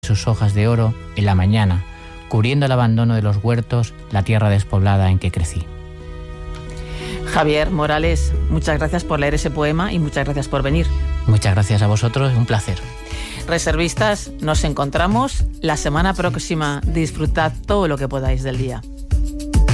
sus hojas de oro en la mañana, cubriendo el abandono de los huertos, la tierra despoblada en que crecí. Javier Morales, muchas gracias por leer ese poema y muchas gracias por venir. Muchas gracias a vosotros, un placer. Reservistas, nos encontramos la semana próxima. Disfrutad todo lo que podáis del día.